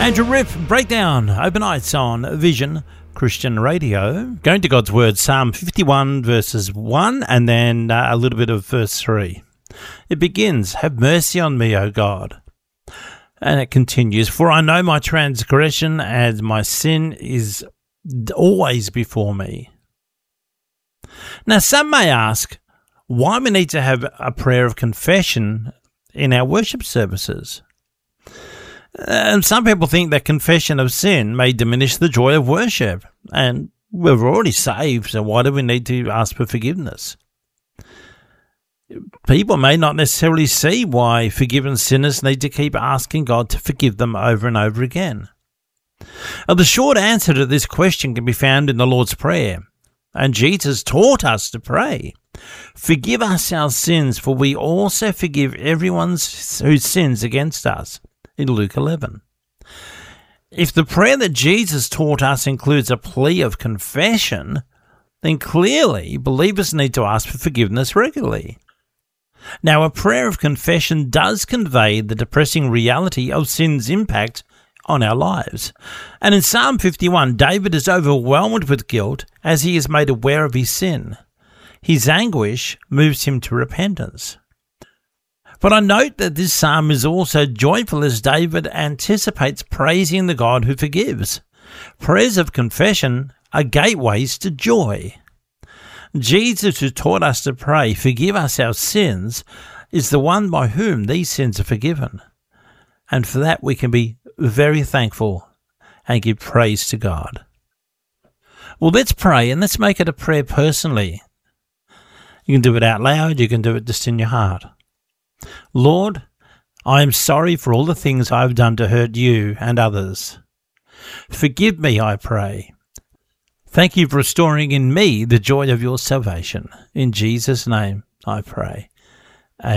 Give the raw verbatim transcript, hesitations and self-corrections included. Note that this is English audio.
Andrew Riff, Breakdown, overnights on Vision Christian Radio. Going to God's Word, Psalm fifty-one, verses one, and then uh, a little bit of verse three. It begins, "Have mercy on me, O God." And it continues, "For I know my transgression, and my sin is always before me." Now, some may ask why we need to have a prayer of confession in our worship services. And some people think that confession of sin may diminish the joy of worship. And we're already saved, so why do we need to ask for forgiveness? People may not necessarily see why forgiven sinners need to keep asking God to forgive them over and over again. Now, the short answer to this question can be found in the Lord's Prayer. And Jesus taught us to pray, "Forgive us our sins, for we also forgive everyone who sins against us," in Luke eleven. If the prayer that Jesus taught us includes a plea of confession, then clearly believers need to ask for forgiveness regularly. Now, a prayer of confession does convey the depressing reality of sin's impact on our lives. And in Psalm fifty-one, David is overwhelmed with guilt as he is made aware of his sin. His anguish moves him to repentance. But I note that this psalm is also joyful as David anticipates praising the God who forgives. Prayers of confession are gateways to joy. Jesus, who taught us to pray, "Forgive us our sins," is the one by whom these sins are forgiven. And for that we can be very thankful and give praise to God. Well, let's pray, and let's make it a prayer personally. You can do it out loud, you can do it just in your heart. Lord, I am sorry for all the things I have done to hurt you and others. Forgive me, I pray. Thank you for restoring in me the joy of your salvation. In Jesus' name I pray.